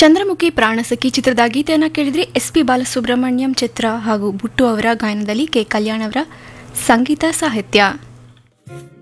ಚಂದ್ರಮುಖಿ ಪ್ರಾಣಸಖಿ ಚಿತ್ರದ ಗೀತೆಯನ್ನು ಕೇಳಿದ್ರೆ ಎಸ್ ಪಿ ಬಾಲಸುಬ್ರಹ್ಮಣ್ಯಂ ಚಿತ್ರ ಹಾಗೂ ಬುಟ್ಟು ಅವರ ಗಾಯನದಲ್ಲಿ ಕೆ ಕಲ್ಯಾಣ್ ಅವರ ಸಂಗೀತ ಸಾಹಿತ್ಯ.